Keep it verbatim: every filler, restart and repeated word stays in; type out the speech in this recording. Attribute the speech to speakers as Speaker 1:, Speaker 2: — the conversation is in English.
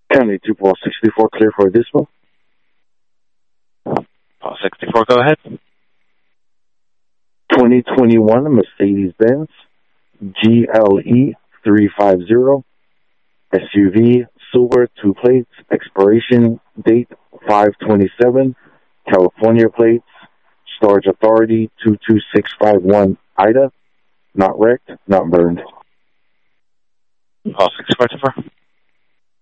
Speaker 1: County two Paul sixty-four, clear for dispo.
Speaker 2: Paul sixty-four, go ahead.
Speaker 1: twenty twenty-one Mercedes-Benz G L E three fifty, S U V, silver, two plates, expiration date five twenty-seven, California plates, storage authority two two six five one, Ida, not wrecked, not burned.
Speaker 2: Paul sixty-four.